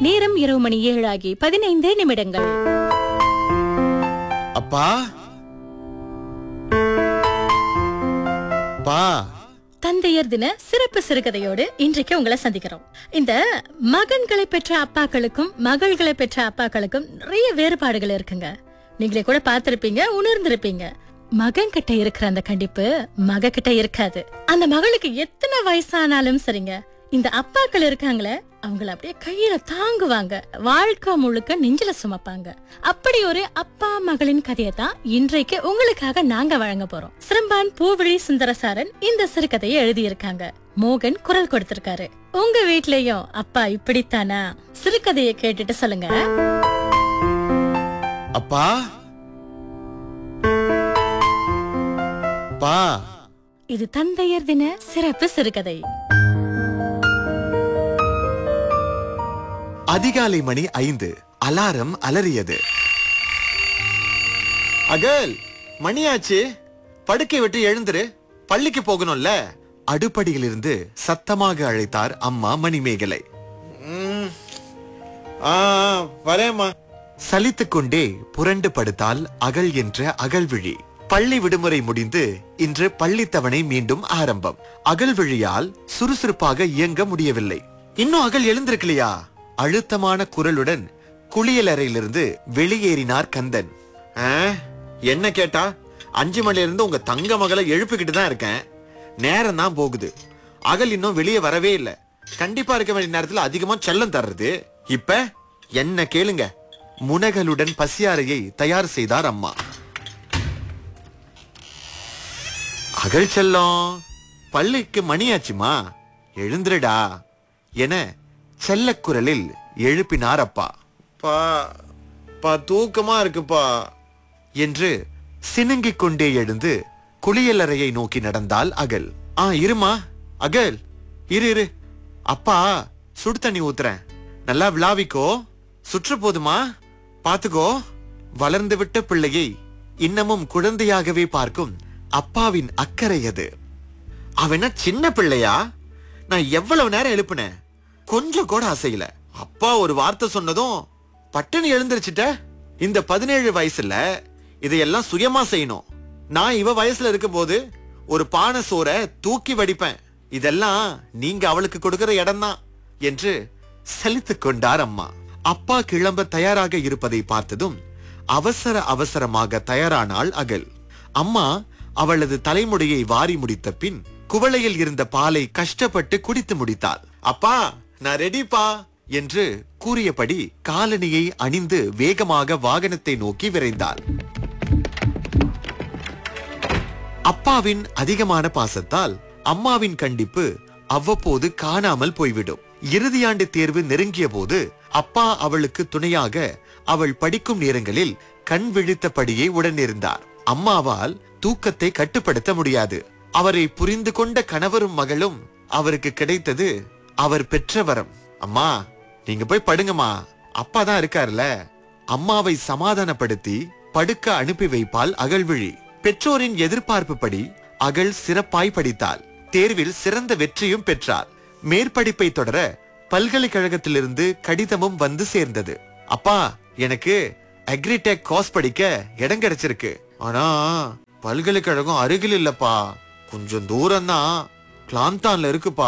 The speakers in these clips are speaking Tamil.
நேரம் இரவு மணி 7 ஆகி 15 நிமிடங்கள். அப்பா பா தந்தையர் தின சிறப்பு சிறுகதையோடு இன்றைக்கு உங்களை சந்திக்கிறோம். இந்த மகன்களை பெற்ற அப்பாக்களுக்கும் மகள்களை பெற்ற அப்பாக்களுக்கும் நிறைய வேறுபாடுகள் இருக்குங்க. நீங்களே கூட பார்த்திருப்பீங்க, உணர்ந்திருப்பீங்க. மகன் கிட்ட இருக்கிற அந்த கண்டிப்பு மக கிட்ட இருக்காது. அந்த மகளுக்கு எத்தனை வயசானாலும் சரிங்க, இந்த அப்பாக்கள் இருக்காங்களே அவங்கள அப்படியே கையில தாங்குவாங்க, வாழ்க்கை முழுக்க நெஞ்சில சுமப்பாங்க. அப்படி ஒரு அப்பா மகளின் கதையை தான் இன்றைக்கு உங்களுக்காக நாங்க வழங்க போறோம். சிரம்பான் பூவிழி சுந்தரசாரன் இந்த சிறுகதையை எழுதியிருக்காங்க. மோகன் குரல் கொடுத்திருக்காரு. உங்க வீட்லயும் அப்பா இப்படித்தானா? சிறுகதையை கேட்டுட்டு சொல்லுங்க. அப்பா பா இது தந்தையர் தின சிறப்பு சிறுகதை. அதிகாலை மணி 5. அலாரம் அலறியது. அகல், மணியாச்சு, படுக்கை விட்டு எழுந்துரு, பள்ளிக்கு போகணும்ல. அடுப்படியிலிருந்து சத்தமாக அழைத்தார் அம்மா மணிமேகலை. வரேம்மா. சலித்துக் கொண்டே புரண்டு படுத்தால் அகல் என்ற அகல்விழி. பள்ளி விடுமுறை முடிந்து இன்று பள்ளித்தவணை மீண்டும் ஆரம்பம். அகல்விழியால் சுறுசுறுப்பாக இயங்க முடியவில்லை. இன்னும் அகல் எழுந்திருக்கலையா? அழுத்தமான குரலுடன் குளியலறையிலிருந்து வெளியேறினார் கந்தன். என்ன கேட்டா, 5 மணில இருந்து உங்க தங்க மகளை எழுப்பிக்கிட்டு தான் இருக்கேன். நேரம் தான் போகுது. அகல் இன்னும் வெளியே வரவே இல்லை. கண்டிப்பா இருக்க வேண்டிய நேரத்துல அதிகமா செல்லம் தர்றது. இப்ப என்ன கேளுங்க. முனகளுடன் பசியாரையை தயார் செய்தார் அம்மா. அகல் செல்லம், பள்ளிக்கு மணியாச்சுமா, எழுந்துடா என செல்லக்குரலில் எழுப்பினார் அப்பா. பா தூக்கமா இருக்குப்பா என்று சினுங்கிக் கொண்டே எழுந்து குளியலறையை நோக்கி நடந்தால் அகல். இருமா அகல், இரு, அப்பா சுடு தண்ணி ஊத்துறேன், நல்லா விளாவிக்கோ. சுற்று போதுமா, பாத்துக்கோ. வளர்ந்து விட்ட பிள்ளையை இன்னமும் குழந்தையாகவே பார்க்கும் அப்பாவின் அக்கறை அது. அவன சின்ன பிள்ளையா? நான் எவ்வளவு நேரம் எழுப்புனேன், கொஞ்சம் கூட அசையல. அப்பா ஒரு வார்த்தை சொன்னதும் பட்டுன்னு எழுந்திருச்சிட்ட. இந்த 17 வயசுல இதையெல்லாம் சுயமா செய்யணும். நான் இவ வயசுல இருக்கும் போது ஒரு பானை சோற தூக்கி வடிப்பேன். இதெல்லாம் நீங்க அவளுக்கு கொடுக்கிற இடம்தான் என்று சலித்துக் கொண்டார் அம்மா. அப்பா கிளம்ப தயாராக இருப்பதை பார்த்ததும் அவசரமாக தயாரானாள் அகல். அம்மா அவளது தலைமுடியை வாரி முடித்த பின் குவளையில் இருந்த பாலை கஷ்டப்பட்டு குடித்து முடித்தாள். அப்பா நான் ரெடிப்பா என்று கூறியபடி காலணியை அணிந்து வேகமாக வாகனத்தை நோக்கி விரைந்தாள். அப்பாவின் அதிகமான பாசத்தால் அம்மாவின் கண்டிப்பு அவ்வப்போது காணாமல் போய்விடும். இறுதியாண்டு தேர்வு நெருங்கிய போது அப்பா அவளுக்கு துணையாக அவள் படிக்கும் நேரங்களில் கண் விழித்தபடியே உடனிருந்தார். அம்மாவால் தூக்கத்தை கட்டுப்படுத்த முடியாது. அவரை புரிந்து கொண்ட கணவரும் மகளும் அவருக்கு கிடைத்தது அவர் பெற்ற வரம். அம்மா நீங்க போய் படுங்கம்மா, அப்பா தான் இருக்காருல. அம்மாவை சமாதானப்படுத்தி படுக்க அனுப்பி வைப்பாள் அகல்விழி. பெற்றோரின் எதிர்பார்ப்புப்படி அகல் சிறப்பாய் படித்தாள். தேர்வில் சிறந்த வெற்றியும் பெற்றாள். மேற்படிப்பை தொடர பல்கலைக்கழகத்திலிருந்து கடிதமும் வந்து சேர்ந்தது. அப்பா எனக்கு அக்ரிடெக் கோர்ஸ் படிக்க இடம் கிடைச்சிருக்கு. ஆனா பல்கலைக்கழகம் அருகில் இல்லப்பா, கொஞ்சம் தூரம் தான், கிளாந்தான்ல இருக்குப்பா.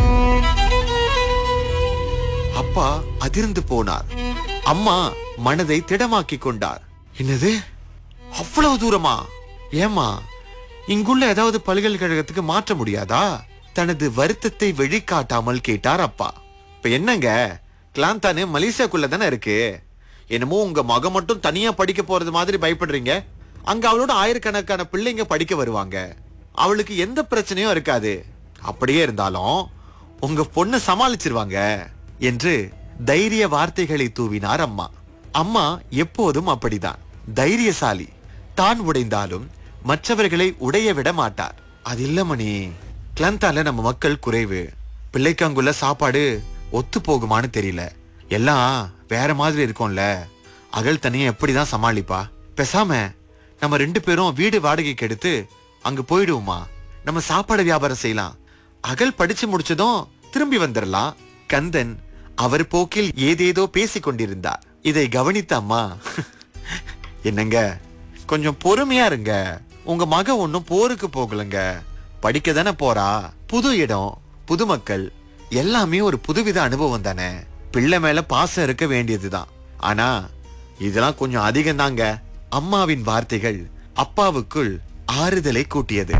அப்பா அதிர்ந்து போனார். அம்மா மனதை திடமாக்கி கொண்டார். என்னது, அவ்வளவு தூரமா? ஏமா இங்குள்ள ஏதாவது பல்கலைக்கழகத்துக்கு மாற்ற முடியாதா? தனது வருத்தத்தை வெளிக்காட்டாமல் கேட்டார் அப்பா. இப்ப என்னங்க, கிளாந்தானு மலேசியாக்குள்ள தானே இருக்கு. என்னமோ உங்க மக மட்டும் தனியா படிக்க போறது மாதிரி பயப்படுறீங்க. அங்க அவளோட ஆயிரக்கணக்கான பிள்ளைங்க படிக்க வருவாங்க. அவளுக்கு எந்த பிரச்சனையும் இருக்காது. அப்படியே இருந்தாலும் உங்க பொண்ணு சமாளிச்சிருவாங்க என்று தைரிய வார்த்தைகளை தூவினார் அம்மா. அம்மா எப்போதும் அப்படிதான், தைரியசாலி. தான் உடைந்தாலும் மற்றவர்களை உடைய விட மாட்டார். அது இல்ல மணி, கிளந்தால நம்ம மக்கள் குறைவு. பிள்ளைக்கு அங்குள்ள சாப்பாடு ஒத்து போகுமான்னு தெரியல. எல்லாம் வேற மாதிரி இருக்கும்ல. அகல் தனியா எப்படிதான் சமாளிப்பா? பேசாம நம்ம 2 பேரும் வீடு வாடகைக்கு எடுத்து அங்க போயிடுவோமா? நம்ம சாப்பாடு வியாபாரம் செய்யலாம். அகல் படிச்சு முடிச்சதும் திரும்பி வந்துடலாம். கந்தன் அவர் போக்கில் ஏதேதோ பேசிக் கொண்டிருந்தார். இதை கவனித்த அம்மா, என்னங்க, கொஞ்சம் பொறுமையா இருங்க. உங்க மக ஒன்னும் போருக்கு போகலங்க, படிக்க தானே போறா. புது இடம், புது மக்கள், எல்லாமே ஒரு புதுவித அனுபவம் தானே. பிள்ளை மேல பாசம் இருக்க வேண்டியதுதான். ஆனா இதெல்லாம் கொஞ்சம் அதிகம் தாங்க. அம்மாவின் வார்த்தைகள் அப்பாவுக்குள் ஆறுதலை கூட்டியது.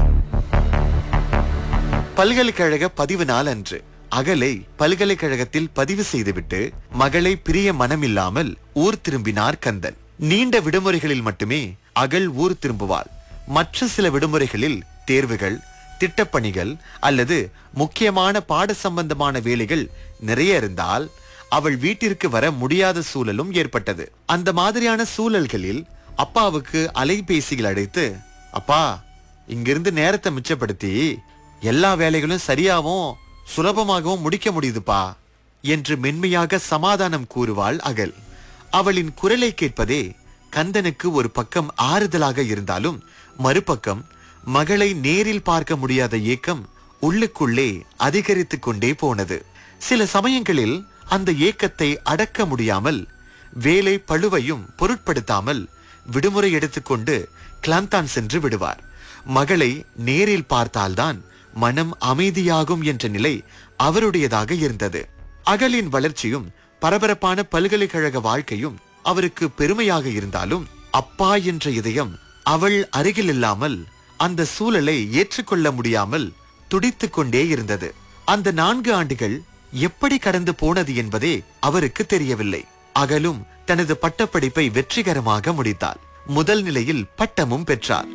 பல்கலைக்கழக பதிவு நாள் அன்று அகலை பல்கலைக்கழகத்தில் பதிவு செய்துவிட்டு மகளை பிரிய மனமில்லாமல் ஊர் திரும்பினார் கந்தன். நீண்ட விடுமுறைகளில் மட்டுமே அகல் ஊர் திரும்புவாள். மற்ற சில விடுமுறைகளில் தேர்வுகள், திட்டப்பணிகள் அல்லது முக்கியமான பாட சம்பந்தமான வேலைகள் நிறைய இருந்தால் அவள் வீட்டிற்கு வர முடியாத சூழலும் ஏற்பட்டது. அந்த மாதிரியான சூழல்களில் அப்பாவுக்கு அலைபேசிகள் அழைத்து, அப்பா, இங்கிருந்து நேரத்தை மிச்சப்படுத்தி எல்லா வேலைகளும் சரியாவும் சுலபமாகவும் முடிக்க முடியுதுப்பா என்று மென்மையாக சமாதானம் கூறுவாள் அகல். அவளின் குரலை கேட்பதே கந்தனுக்கு ஒரு பக்கம் ஆறுதலாக இருந்தாலும் மறுபக்கம் மகளை நேரில் பார்க்க முடியாத ஏக்கம் உள்ளுக்குள்ளே அதிகரித்துக் கொண்டே போனது. சில சமயங்களில் அந்த ஏக்கத்தை அடக்க முடியாமல் வேலை பழுவையும் பொருட்படுத்தாமல் விடுமுறை எடுத்துக்கொண்டு கிளாந்தான் சென்று விடுவார். மகளை நேரில் பார்த்தால்தான் மனம் அமைதியாகும் என்ற நிலை அவருடையதாக இருந்தது. அகலின் வளர்ச்சியும் பரபரப்பான பல்கலைக்கழக வாழ்க்கையும் அவருக்கு பெருமையாக இருந்தாலும் அப்பா என்ற இதயம் அவள் அருகில் இல்லாமல் அந்த சூழலை ஏற்றுக்கொள்ள முடியாமல் துடித்துக் கொண்டே இருந்தது. அந்த 4 ஆண்டுகள் எப்படி கடந்து போனது என்பதே அவருக்கு தெரியவில்லை. அகலும் தனது பட்டப்படிப்பை வெற்றிகரமாக முடித்தாள். முதல் நிலையில் பட்டமும் பெற்றார்.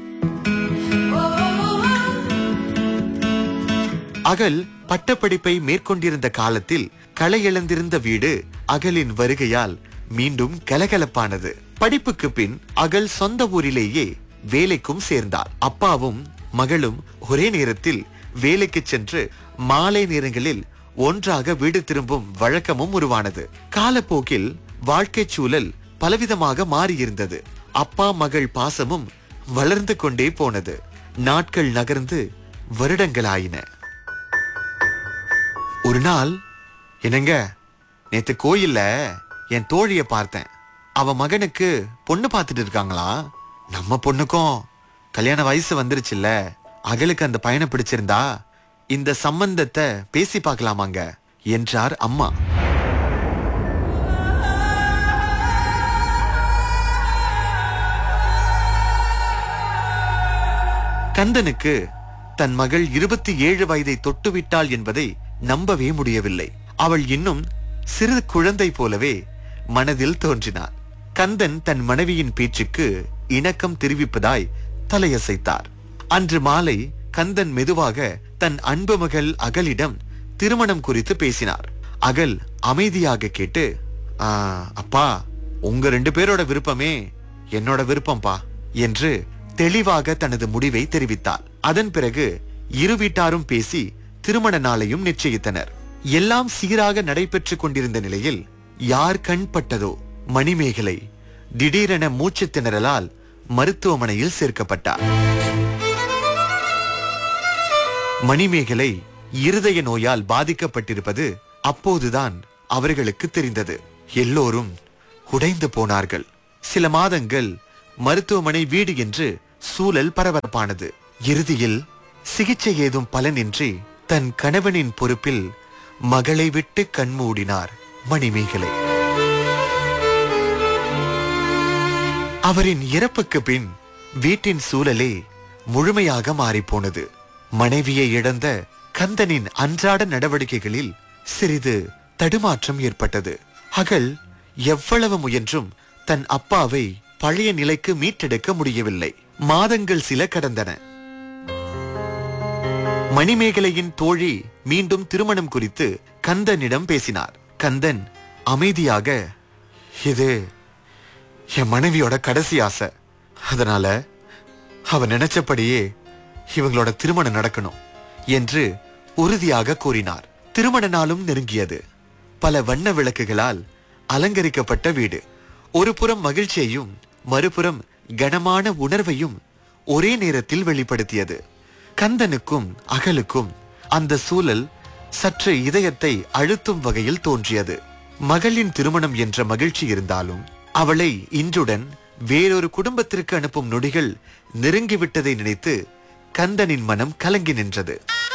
அகல் பட்டப்படிப்பை மேற்கொண்டிருந்த காலத்தில் களை இழந்திருந்த வீடு அகலின் வருகையால் மீண்டும் கலகலப்பானது. படிப்புக்கு பின் அகல் சொந்த ஊரிலேயே வேலைக்கும் சேர்ந்தார். அப்பாவும் மகளும் ஒரே நேரத்தில் வேலைக்கு சென்று மாலை நேரங்களில் ஒன்றாக வீடு திரும்பும் வழக்கமும் உருவானது. காலப்போக்கில் வாழ்க்கை சூழல் பலவிதமாக மாறியிருந்தது. அப்பா மகள் பாசமும் வளர்ந்து கொண்டே போனது. நாட்கள் நகர்ந்து வருடங்களாயின. ஒரு நாள், என்னங்க, நேத்து கோயில்ல என் தோழிய பார்த்தேன். அவ மகனுக்கு பொண்ணு பார்த்துட்டு இருக்காங்களா. நம்ம பொண்ணுக்கும் கல்யாண வயசு வந்துருச்சுல்ல, அகலுக்கு அந்த பையனை பிடிச்சிருந்தா இந்த சம்பந்தத்தை பேசி பார்க்கலாமாங்க என்றார் அம்மா. கந்தனுக்கு தன் மகள் 27 வயதை தொட்டுவிட்டாள் என்பதை நம்பவே முடியவில்லை. அவள் இன்னும் சிறு குழந்தை போலவே மனதில் தோன்றினார். கந்தன் தன் மனைவியின் பேச்சுக்கு இணக்கம் தெரிவிப்பதாய் தலையசைத்தார். அன்று மாலை கந்தன் மெதுவாக தன் அன்பு மகள் அகலிடம் திருமணம் குறித்து பேசினார். அகல் அமைதியாக கேட்டு, அப்பா, உங்க 2 பேரோட விருப்பமே என்னோட விருப்பம்பா என்று தெளிவாக தனது முடிவை தெரிவித்தார். அதன் பிறகு இரு வீட்டாரும் பேசி திருமண நாளையும் நிச்சயித்தனர். எல்லாம் சீராக நடைபெற்றுக் கொண்டிருந்த நிலையில் யார் கண் பட்டதோ மணிமேகலை திடீரென மூச்சு திணறலால் மருத்துவமனையில் சேர்க்கப்பட்டார். மணிமேகலை இருதய நோயால் பாதிக்கப்பட்டிருப்பது அப்போதுதான் அவர்களுக்கு தெரிந்தது. எல்லோரும் உடைந்து போனார்கள். சில மாதங்கள் மருத்துவமனை வீடு என்று சூழல் பரபரப்பானது. இறுதியில் சிகிச்சை ஏதும் பலனின்றி தன் கணவனின் பொறுப்பில் மகளை விட்டு கண்மூடினார் மணிமேகலை. அவரின் இறப்புக்கு பின் வீட்டின் சூழலே முழுமையாக மாறிப்போனது. மனைவியை இழந்த கந்தனின் அன்றாட நடவடிக்கைகளில் சிறிது தடுமாற்றம் ஏற்பட்டது. அகல் எவ்வளவு முயன்றும் தன் அப்பாவை பழைய நிலைக்கு மீட்டெடுக்க முடியவில்லை. மாதங்கள் சில கடந்தன. மணிமேகலையின் தோழி மீண்டும் திருமணம் குறித்து கந்தனிடம் பேசினார். கந்தன் அமைதியாக, இது என் மனைவியோட கடைசி ஆசை, அதனால அவ நினைச்சபடியே இவங்களோட திருமணம் நடக்கணும் என்று உறுதியாக கூறினார். திருமண நாளும் நெருங்கியது. பல வண்ண விளக்குகளால் அலங்கரிக்கப்பட்ட வீடு ஒரு புறம் மகிழ்ச்சியையும் மறுபுறம் கனமான உணர்வையும் ஒரே நேரத்தில் வெளிப்படுத்தியது. கந்தனுக்கும் அகலுக்கும் அந்த சூழல் சற்று இதயத்தை அழுத்தும் வகையில் தோன்றியது. மகளின் திருமணம் என்ற மகிழ்ச்சி இருந்தாலும் அவளை இன்றுடன் வேறொரு குடும்பத்திற்கு அனுப்பும் நொடிகள் நெருங்கிவிட்டதை நினைத்து கந்தனின் மனம் கலங்கி நின்றது.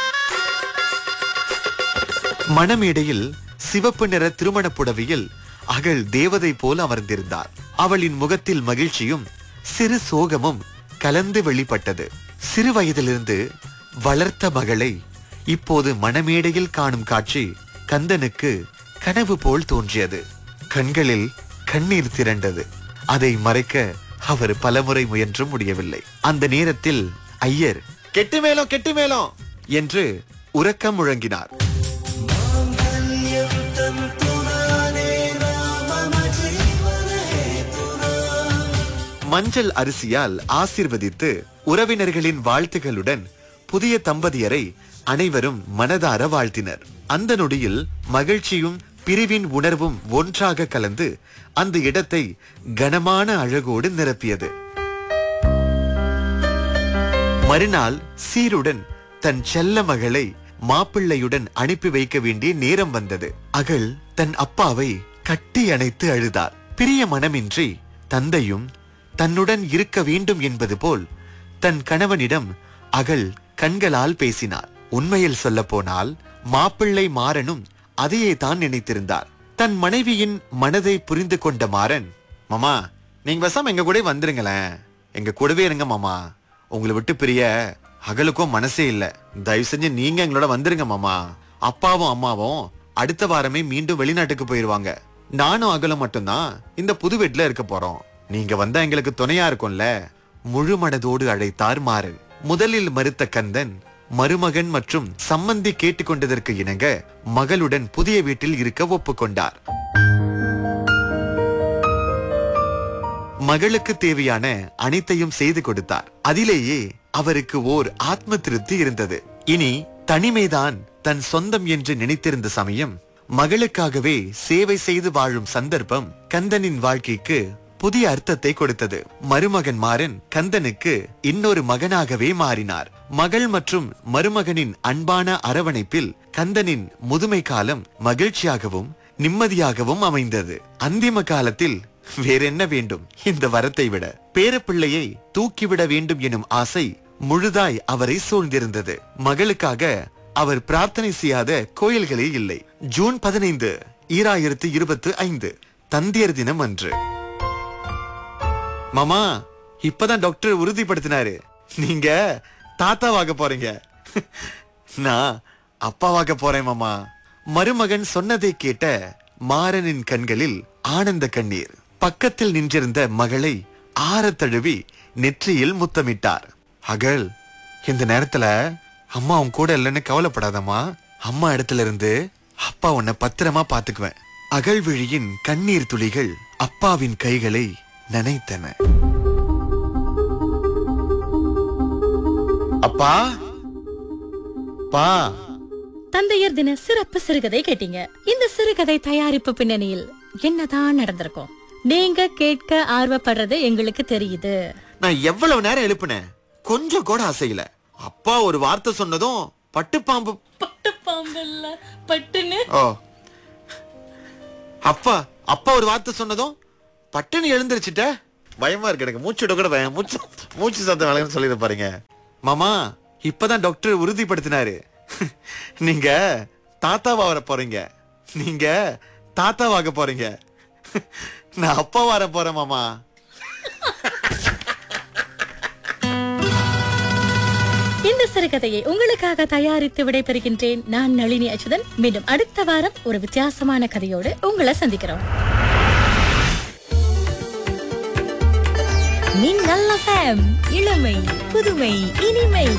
மணமேடையில் சிவப்பு நிற திருமண புடவையில் அகல் தேவதை போல் அமர்ந்திருந்தார். அவளின் முகத்தில் மகிழ்ச்சியும் சிறு சோகமும் கலந்து வெளிப்பட்டது. சிறு வயதிலிருந்து வளர்த்த மகளை இப்போது மணமேடையில் காணும் காட்சி கந்தனுக்கு கனவு போல் தோன்றியது. கண்களில் கண்ணீர் திரண்டது. அதை மறைக்க அவர் பலமுறை முயன்றும் முடியவில்லை. அந்த நேரத்தில் ஐயர் கெட்டு மேளம் என்று உரக்கம் முழங்கினார். மஞ்சள் அரிசியால் ஆசீர்வதித்து உறவினர்களின் வாழ்த்துகளுடன் புதிய தம்பதியரை அனைவரும் மனதார வாழ்த்தினர். அந்த நொடியில் மகிழ்ச்சியும் பிரிவின் உணர்வும் ஒன்றாக கலந்து அந்த இடத்தை கனமான அழகோடு நிரப்பியது. மறுநாள் சீருடன் தன் செல்ல மகளை மாப்பிள்ளையுடன் அனுப்பி வைக்க வேண்டிய நேரம் வந்தது. அகல் தன் அப்பாவை கட்டி அணைத்து அழுதார். பிரிய மனமின்றி தந்தையும் தன்னுடன் இருக்க வேண்டும் என்பது போல் தன் கணவனிடம் அகல் கண்களால் பேசினார். உண்மையில் சொல்ல போனால் மாப்பிள்ளை மாறனும் அதையே தான் நினைத்திருந்தார். தன் மனைவியின் மனதை புரிந்து கொண்ட மாறன், மாமா நீங்க பேசாம எங்க கூட வந்துருங்களேன், எங்க கூடவே இருங்க மாமா, உங்களை விட்டு பிரிய அகலுக்கும் மனசே இல்ல, தயவு செஞ்சு நீங்க எங்களோட வந்துருங்க மாமா. அப்பாவும் அம்மாவும் அடுத்த வாரமே மீண்டும் வெளிநாட்டுக்கு போயிருவாங்க. நானும் அகலும் மட்டும்தான் இந்த புது வீட்டுல இருக்க போறோம். நீங்க வந்தா எங்களுக்கு துணையா இருக்கும்ல. முழு மனதோடு அழைத்தார் மாறன். முதலில் மறுத்த கந்தன் மருமகன் மற்றும் சம்மந்தி கேட்டுக்கொண்டதற்கு இணங்க மகளுடன் புதிய வீட்டில் இருக்க ஒப்புக்கொண்டார். மகளுக்கு தேவையான அனைத்தையும் செய்து கொடுத்தார். அதிலேயே அவருக்கு ஓர் ஆத்ம திருப்தி இருந்தது. இனி தனிமைதான் தன் சொந்தம் என்று நினைத்திருந்த சமயம் மகளுக்காகவே சேவை செய்து வாழும் சந்தர்ப்பம் கந்தனின் வாழ்க்கைக்கு புதிய அர்த்தத்தை கொடுத்தது. மருமகன் மாறன் கந்தனுக்கு இன்னொரு மகனாகவே மாறினார். மகள் மற்றும் மருமகனின் அன்பான அரவணைப்பில் கந்தனின் முதுமை காலம் மகிழ்ச்சியாகவும் நிம்மதியாகவும் அமைந்தது. அந்திம காலத்தில் வேறென்ன வேண்டும் இந்த வரத்தை விட? பேரப்பிள்ளையை தூக்கிவிட வேண்டும் எனும் ஆசை முழுதாய் அவரை சூழ்ந்திருந்தது. மகளுக்காக அவர் பிரார்த்தனை செய்யாத கோயில்களே இல்லை. ஜூன் 15, 2025 தந்தையர் தினம் அன்று. மாமா இப்பதான் டாக்டர் உறுதிப்படுத்தினாரு, நீங்க தாத்தாவாக போறீங்க. நான் அப்பாவாக போறேன் மாமா. மருமகன் சொன்னதை கேட்ட மாறனின் கண்களில் ஆனந்த கண்ணீர். பக்கத்தில் நின்றிருந்த மகளை ஆற தழுவி நெற்றியில் முத்தமிட்டார். அகல், இந்த நேரத்துல அம்மா உன் கூட இல்லைன்னு கவலைப்படாதம்மா. அம்மா இடத்துல இருந்து அப்பா உன்னை பத்திரமா பாத்துக்குவேன். அகல் விழியின் கண்ணீர் துளிகள் அப்பாவின் கைகளை நனைத்தன. அப்பா பா. தந்தையர் தின சிறப்பு சிறுகதை கேட்டீங்க. இந்த சிறுகதை தயாரிப்பு பின்னணியில் என்னதான் நடந்திருக்கும் நீங்க கேட்க ஆர்வப்படுறது எங்களுக்கு தெரியுது. நான் எவ்வளவு நேரம் எழுப்புனேன், கொஞ்சம் கூட அசையல. அப்பா ஒரு வார்த்தை சொன்னதும் பட்டுப்பாம்பு இல்ல பட்டுன்னு. ஓ, அப்பா ஒரு வார்த்தை சொன்னதும் பட்டுன்னு எழுந்திருச்சுட்ட. பயமா இருக்கு எனக்கு. மூச்சு விட கூட பயம். மூச்சு சத்தம் வழங்கன்னு சொல்லிட பாருங்க. மாமா இப்பதான் டாக்டர் உறுதிப்படுத்தினாரு, நீங்க தாத்தாவாக போறீங்க. நீங்க தாத்தாவாக போறீங்க. நான் அப்பா வர போறேன் மாமா. இந்த சிறுகதையை உங்களுக்காக தயாரித்து விடைபெறுகின்றேன். நான் நளினி அச்சுதன். மீண்டும் அடுத்த வாரம் ஒரு வித்தியாசமான கதையோடு உங்களை சந்திக்கிறோம். மின்னல் FM, இளமை புதுமை இனிமை.